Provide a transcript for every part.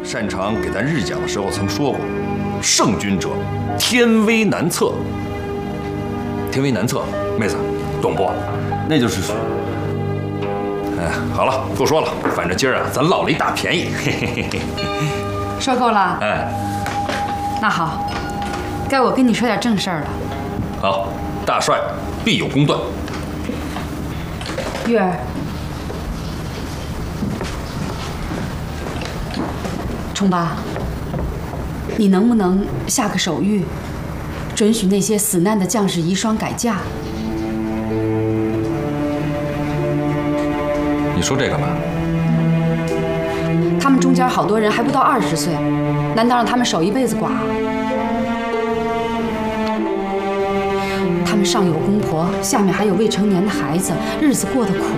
擅长给咱日讲的时候曾说过，胜军者，天威难测。天威难测，妹子，懂不？那就是，哎，好了，不说了，反正今儿啊，咱落了一大便宜。嘿嘿嘿嘿。 说够了？ 哎， 那好，该我跟你说点正事儿了。 好，大帅必有公断。 月儿，冲爸，你能不能下个手谕，准许那些死难的将士遗孀改嫁？ 你说这干嘛？ 他们中间好多人还不到20岁，难道让他们守一辈子寡？他们上有公婆，下面还有未成年的孩子，日子过得苦。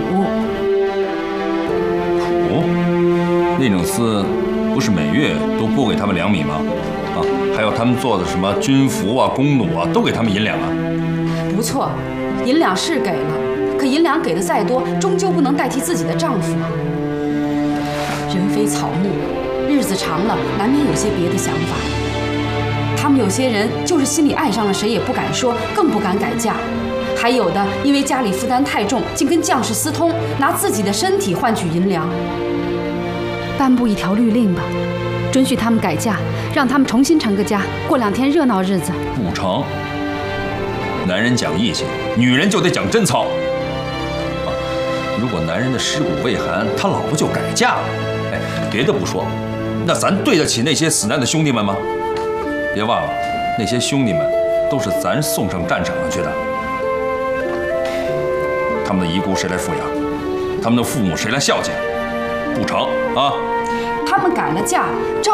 苦？内政司不是每月都拨给他们2米吗？啊，还有他们做的什么军服啊、弓弩啊，都给他们银两啊。 不错，银两是给了，可银两给的再多，终究不能代替自己的丈夫。人非草木，日子长了，难免有些别的想法。他们有些人就是心里爱上了谁也不敢说，更不敢改嫁；还有的因为家里负担太重，竟跟将士私通，拿自己的身体换取银两。颁布一条律令吧，准许他们改嫁，让他们重新成个家，过2天热闹日子。 不成，男人讲义气，女人就得讲贞操。啊，如果男人的尸骨未寒，他老婆就改嫁了。哎，别的不说，那咱对得起那些死难的兄弟们吗？别忘了，那些兄弟们都是咱送上战场上去的。他们的遗孤谁来抚养？他们的父母谁来孝敬？不成啊！ 他们改了嫁，照